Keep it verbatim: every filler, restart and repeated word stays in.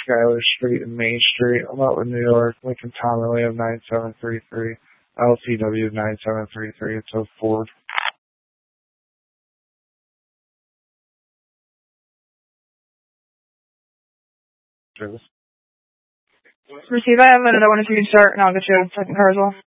Schuyler Street and Main Street, Lutwood, New York, Lincoln Town, Liam nine seven three three, L C W nine seven three three. It's a Ford. Receive, I have another one if you can start, and I'll get you a second car as well.